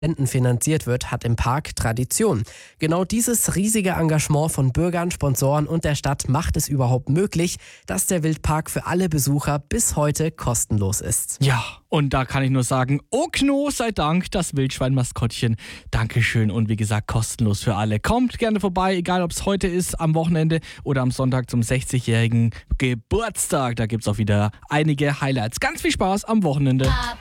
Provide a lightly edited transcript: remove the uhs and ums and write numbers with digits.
finanziert wird, hat im Park Tradition. Genau dieses riesige Engagement von Bürgern, Sponsoren und der Stadt macht es überhaupt möglich, dass der Wildpark für alle Besucher bis heute kostenlos ist. Ja, und da kann ich nur sagen, oh Kno, sei Dank, das Wildschwein-Maskottchen. Dankeschön und wie gesagt, kostenlos für alle. Kommt gerne vorbei, egal ob es heute ist, am Wochenende oder am Sonntag zum 60-jährigen Geburtstag. Da gibt es auch wieder einige Highlights. Ganz viel Spaß am Wochenende.